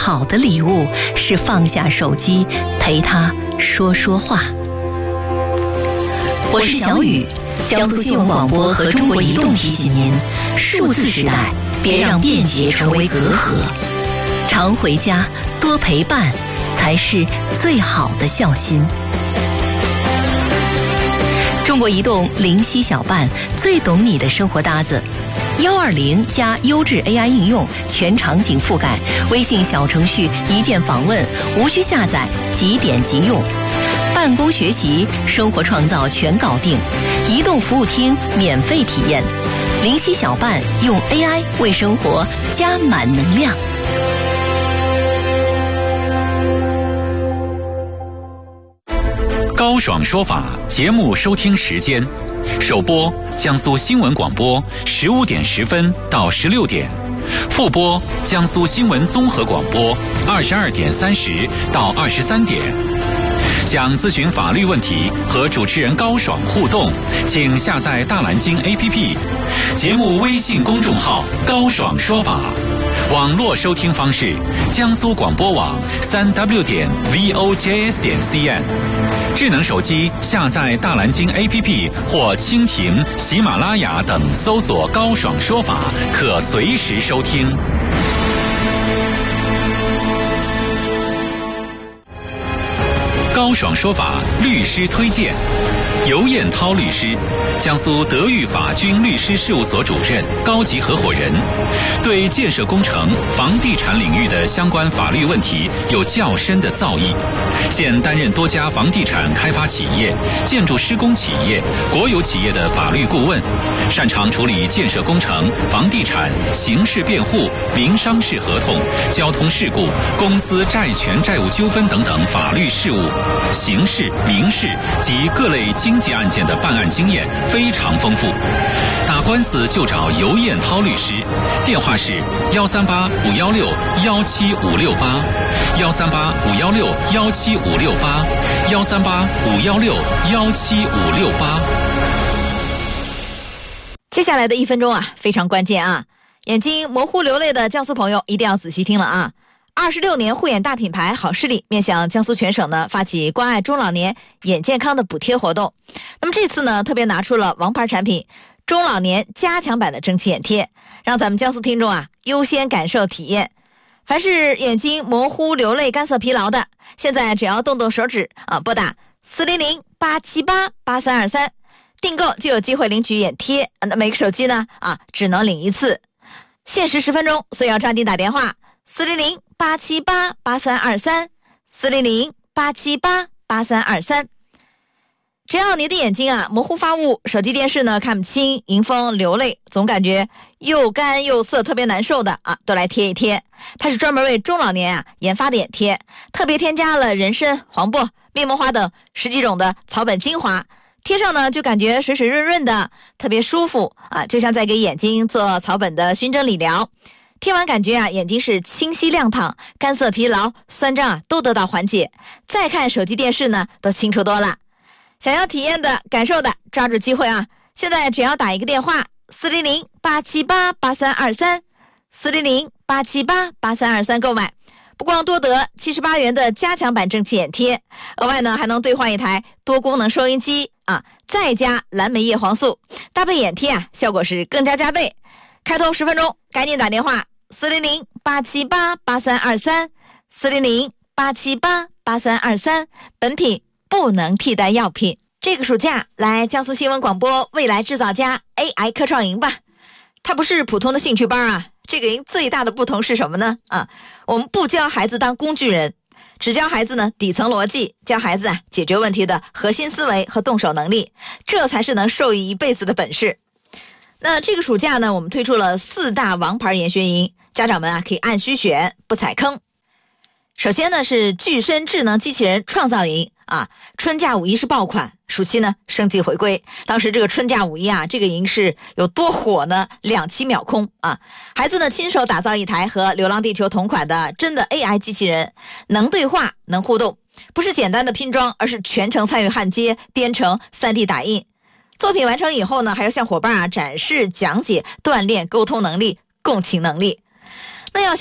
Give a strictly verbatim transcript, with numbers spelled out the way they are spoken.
好的礼物是放下手机，陪他说说话。我是小雨，江苏新闻广播和中国移动提醒您：数字时代，别让便捷成为隔阂。常回家，多陪伴，才是最好的孝心。中国移动灵犀小伴，最懂你的生活搭子。幺二零加优质 A I 应用，全场景覆盖。微信小程序一键访问，无需下载，即点即用。办公学习、生活创造全搞定。移动服务厅免费体验。灵犀小伴用 A I 为生活加满能量。 高爽说法节目收听时间：首播江苏新闻广播十五点十分到十六点，复播江苏新闻综合广播二十二点三十到二十三点。想咨询法律问题和主持人高爽互动，请下载大蓝鲸 A P P， 节目微信公众号高爽说法。网络收听方式：江苏广播网三 w 点 v o j s 点 c n。智能手机下载大蓝鲸 A P P 或蜻蜓、喜马拉雅等，搜索高爽说法，可随时收听。高爽说法律师推荐：尤彦涛律师，江苏德裕法军律师事务所主任、高级合伙人，对建设工程、房地产领域的相关法律问题有较深的造诣。现担任多家房地产开发企业、建筑施工企业、国有企业的法律顾问，擅长处理建设工程、房地产、刑事辩护、民商事合同、交通事故、公司债权债务纠纷等等法律事务。刑事、民事及各类经济案件的办案经验非常丰富，打官司就找尤彦涛律师，电话是幺三八五幺六幺七五六八，幺三八五幺六幺七五六八，幺三八五幺六幺七五六八。 接下来的一分钟啊，非常关键啊！眼睛模糊流泪的江苏朋友一定要仔细听了啊！二十六年护眼大品牌好视力面向江苏全省呢发起关爱中老年眼健康的补贴活动。那么这次呢特别拿出了王牌产品中老年加强版的蒸汽眼贴，让咱们江苏听众啊优先感受体验。凡是眼睛模糊流泪干涩疲劳的，现在只要动动手指啊，拨打四零零八七八八三二三订购就有机会领取眼贴。那每个手机呢啊只能领一次，限时十分钟，所以要抓紧打电话四零零八七八八三二三，四零零八七八八三二三。只要你的眼睛啊模糊发雾，手机电视呢看不清，迎风流泪，总感觉又干又涩，特别难受的啊，都来贴一贴。它是专门为中老年啊研发的眼贴，特别添加了人参、黄柏、面膜花等十几种的草本精华，贴上呢就感觉水水润润的，特别舒服啊，就像在给眼睛做草本的熏蒸理疗。贴完感觉啊，眼睛是清晰亮堂，干涩疲劳、酸胀啊都得到缓解。再看手机电视呢，都清楚多了。想要体验的、感受的，抓住机会啊！现在只要打一个电话四零零八七八八三二三，四零零八七八八三二三购买，不光多得七十八元的加强版蒸汽眼贴，额外呢还能兑换一台多功能收音机啊，再加蓝莓叶黄素，搭配眼贴啊，效果是更加加倍。开通十分钟，赶紧打电话四零零八七八八三二三，四零零八七八八三二三，本品不能替代药品。这个暑假来江苏新闻广播未来制造家 A I 科创营吧，它不是普通的兴趣班啊，这个营最大的不同是什么呢？啊，我们不教孩子当工具人，只教孩子呢底层逻辑，教孩子啊解决问题的核心思维和动手能力，这才是能受益一辈子的本事。那这个暑假呢，我们推出了四大王牌研学营，家长们啊可以按需选，不踩坑。首先呢是具身智能机器人创造营啊，春假五一是爆款，暑期呢升级回归。当时这个春假五一啊，这个营是有多火呢？两期秒空啊！孩子呢亲手打造一台和《流浪地球》同款的真的 A I 机器人，能对话，能互动，不是简单的拼装，而是全程参与焊接、编程、三 D 打印。作品完成以后呢，还要向伙伴啊展示、讲解、锻炼沟通能力、共情能力。那要